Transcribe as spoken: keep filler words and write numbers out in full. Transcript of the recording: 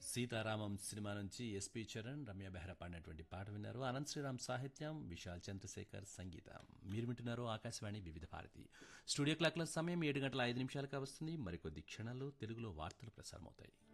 Sitaramam cinema నుంచి SP Charan Ramya Behra పాడినటువంటి పాట విన్నారు. అనంత్ శ్రీరామ్ సాహిత్యం, విశాల్ చంద్రశేఖర్ సంగీతం. మీరు వింటున్నారు ఆకాశవాణి వివిధ భారతి. స్టూడియో క్లాక్ల సమయం ఏడు గంటల ఐదు నిమిషాలుగా వస్తుంది. మరికొద్ది క్షణాల్లో తెలుగులో వార్తలు ప్రసారమవుతాయి.